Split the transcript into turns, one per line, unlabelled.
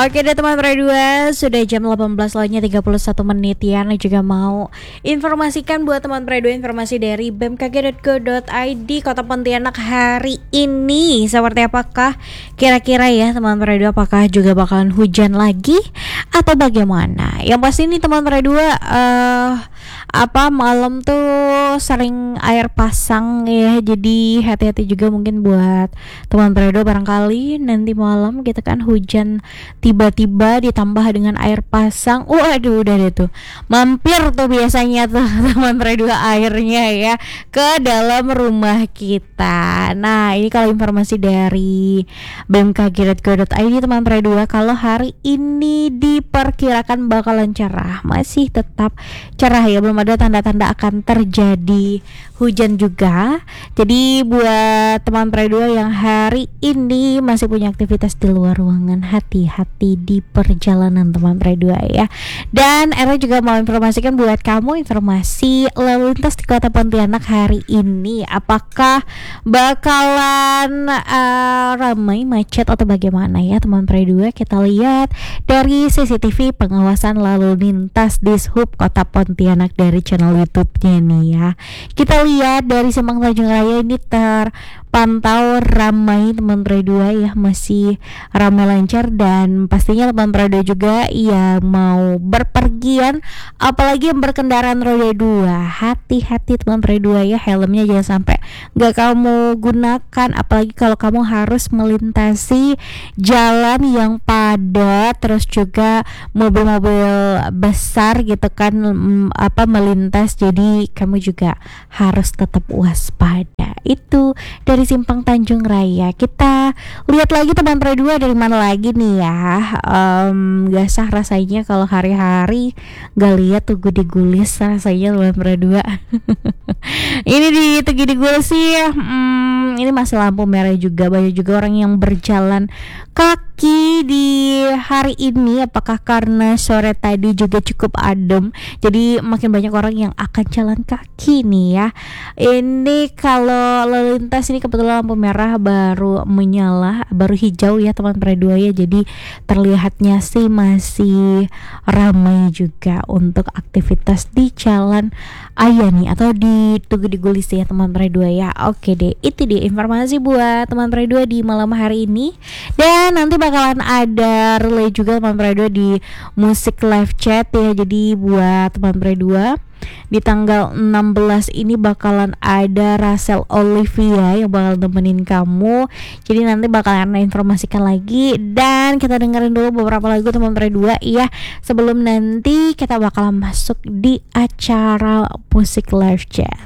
Oke deh teman Pre2, sudah jam 18 lewatnya 31 menit ya. Nah juga mau informasikan buat teman Pre2 informasi dari bmkg.go.id Kota Pontianak hari ini. Seperti apakah kira-kira ya teman Pre2, apakah juga bakalan hujan lagi atau bagaimana? Yang pasti ini teman Pre2 malam tuh sering air pasang ya. Jadi hati-hati juga mungkin buat teman Pre2 barangkali nanti malam gitu kan hujan tiba-tiba ditambah dengan air pasang. Waduh udah deh tuh mampir tuh biasanya tuh teman Pre2 airnya ya ke dalam rumah kita. Nah ini kalau informasi dari bmkg.go.id teman Pre2, kalau hari ini diperkirakan bakalan cerah, masih tetap cerah ya, belum ada tanda-tanda akan terjadi hujan juga. Jadi buat teman Pre2 yang hari ini masih punya aktivitas di luar ruangan, hati-hati di perjalanan teman Pre2 ya. Dan Era juga mau informasikan buat kamu informasi lalu lintas di Kota Pontianak hari ini. Apakah bakalan ramai, macet atau bagaimana ya teman Pre2? Kita lihat dari CCTV pengawasan lalu lintas di Dishub Kota Pontianak dari channel YouTube-nya nih ya. Kita lihat dari Simpang Tanjung Raya ini terpantau ramai teman Pre2 ya, masih ramai lancar, dan pastinya teman Pre2 juga yang mau berpergian apalagi yang berkendaraan roda 2, hati-hati teman Pre2 ya, helmnya jangan sampai gak kamu gunakan, apalagi kalau kamu harus melintasi jalan yang padat, terus juga mobil-mobil besar gitu kan melintas, jadi kamu juga harus tetap waspada. Itu dari Simpang Tanjung Raya. Kita lihat lagi teman Pre2 dari mana lagi nih ya. Gak sah rasanya kalau hari-hari gak lihat Tugu Digulis rasanya teman Pre2. Ini di Tugu Digulis sih ini masih lampu merah juga, banyak juga orang yang berjalan kaki di hari ini. Apakah karena sore tadi juga cukup adem, jadi makin banyak orang yang akan jalan kaki nih ya. Ini kalau lalu lintas ini kebetulan lampu merah baru menyala, baru hijau ya teman Pre2 ya, jadi terlihatnya sih masih ramai juga untuk aktivitas di Jalan Ayani atau di Tugu Digulis ya teman Pre2 ya. Oke deh, itu dia informasi buat teman Pre2 di malam hari ini. Dan nanti bakalan ada relay juga teman Pre2 di musik live chat ya. Jadi buat teman Pre2 di tanggal 16 ini bakalan ada Rachel Olivia yang bakal nemenin kamu. Jadi nanti bakalan informasikan lagi, dan kita dengerin dulu beberapa lagu teman Pre2 ya, sebelum nanti kita bakalan masuk di acara musik live chat.